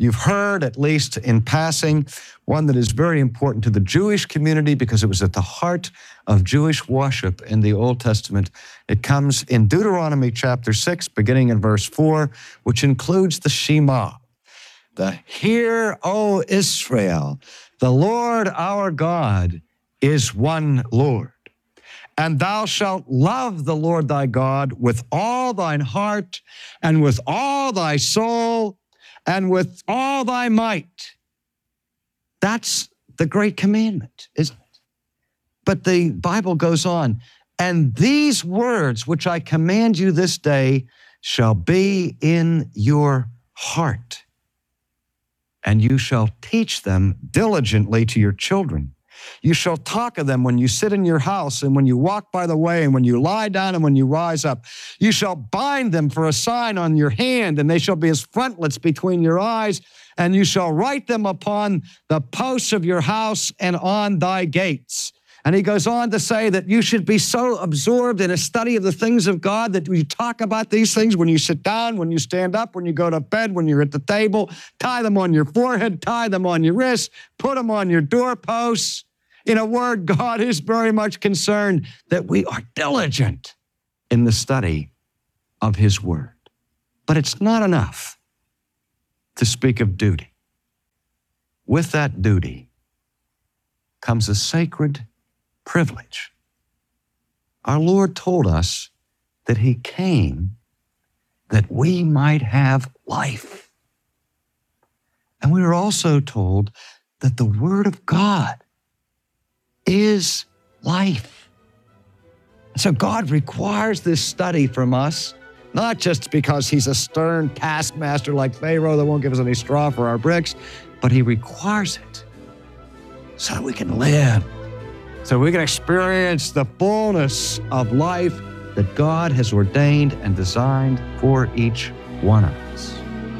You've heard, at least in passing, one that is very important to the Jewish community because it was at the heart of Jewish worship in the Old Testament. It comes in Deuteronomy chapter 6, beginning in verse 4, which includes the Shema. The Hear, O Israel, the Lord our God is one Lord. And thou shalt love the Lord thy God with all thine heart and with all thy soul and with all thy might. That's the great commandment, isn't it? But the Bible goes on, and these words which I command you this day shall be in your heart, and you shall teach them diligently to your children. You shall talk of them when you sit in your house and when you walk by the way and when you lie down and when you rise up. You shall bind them for a sign on your hand, and they shall be as frontlets between your eyes, and you shall write them upon the posts of your house and on thy gates. And he goes on to say that you should be so absorbed in a study of the things of God that you talk about these things when you sit down, when you stand up, when you go to bed, when you're at the table. Tie them on your forehead, tie them on your wrists, put them on your doorposts. In a word, God is very much concerned that we are diligent in the study of his word. But it's not enough to speak of duty. With that duty comes a sacred privilege. Our Lord told us that he came that we might have life. And we were also told that the word of God is life. So God requires this study from us, not just because he's a stern taskmaster like Pharaoh that won't give us any straw for our bricks, but he requires it so that we can live, so we can experience the fullness of life that God has ordained and designed for each one of us.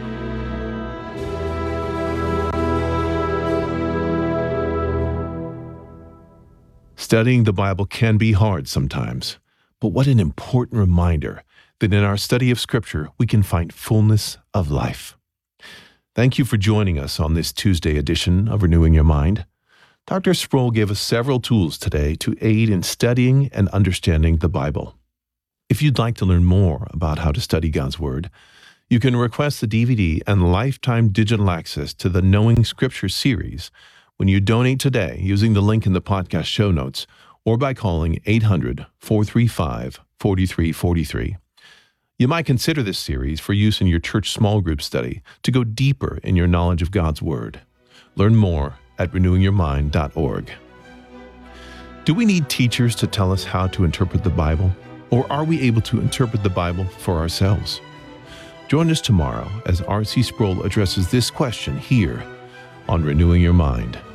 Studying the Bible can be hard sometimes, but what an important reminder that in our study of Scripture, we can find fullness of life. Thank you for joining us on this Tuesday edition of Renewing Your Mind. Dr. Sproul gave us several tools today to aid in studying and understanding the Bible. If you'd like to learn more about how to study God's Word, you can request the DVD and lifetime digital access to the Knowing Scripture series when you donate today using the link in the podcast show notes or by calling 800-435-4343. You might consider this series for use in your church small group study to go deeper in your knowledge of God's Word. Learn more at renewingyourmind.org. Do we need teachers to tell us how to interpret the Bible, or are we able to interpret the Bible for ourselves? Join us tomorrow as R.C. Sproul addresses this question here on Renewing Your Mind.